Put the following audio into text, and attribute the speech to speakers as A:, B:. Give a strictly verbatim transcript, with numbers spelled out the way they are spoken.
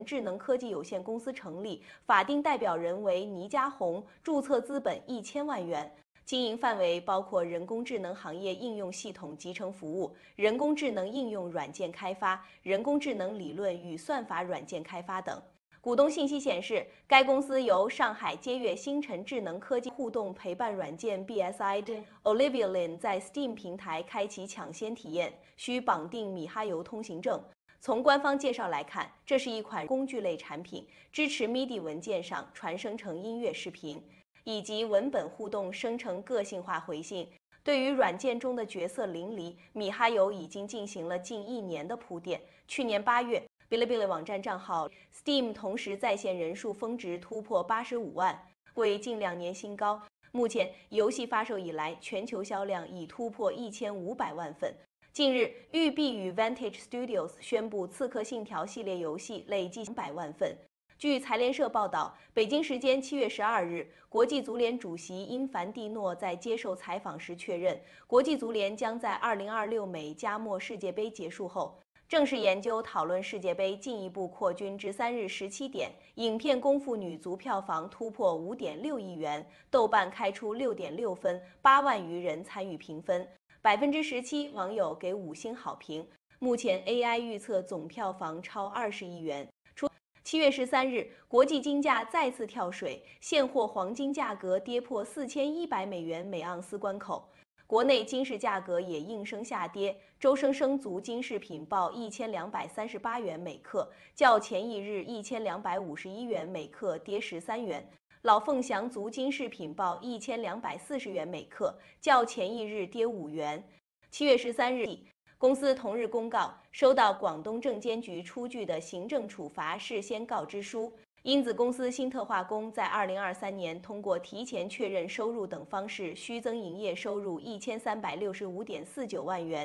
A: 智能科技有限公司成立，法定代表人为倪家红，注册资本一千万元。经营范围包括人工智能行业应用系统集成服务、人工智能应用软件开发、人工智能理论与算法软件开发等。股东信息显示，该公司由上海接悦星辰智能科技互动陪伴软件 B S I 的 Olivia Lin 在 Steam 平台开启抢先体验，需绑定米哈游通行证。从官方介绍来看，这是一款工具类产品，支持 M I D I 文件上传生成音乐、视频，以及文本互动生成个性化回信。对于软件中的角色淋漓，米哈游已经进行了近一年的铺垫。去年八月，哔哩哔哩网站账号 Steam 同时在线人数峰值突破八十五万，为近两年新高。目前，游戏发售以来，全球销量已突破一千五百万份。近日，育碧与 Vantage Studios 宣布《刺客信条》系列游戏累计两百万份。据财联社报道，北京时间七月十二日，国际足联主席因凡蒂诺在接受采访时确认，国际足联将在二零二六美加墨世界杯结束后，正式研究讨论世界杯进一步扩军至三日十七点。影片《功夫》女足票房突破五点六亿元，豆瓣开出六点六分，八万余人参与评分，百分之十七网友给五星好评。目前 A I 预测总票房超二十亿元。七月十三日，国际金价再次跳水，现货黄金价格跌破四千一百美元每盎司关口。国内金市价格也应声下跌，周生生族金饰品报一千两百三十八元每克，较前一日一千两百五十一元每克跌十三元。老凤祥族金饰品报一千两百四十元每克，较前一日跌五元。七月十三日。公司同日公告，收到广东证监局出具的行政处罚事先告知书。因子公司新特化工在二零二三年通过提前确认收入等方式虚增营业收入一千三百六十五点四九万元。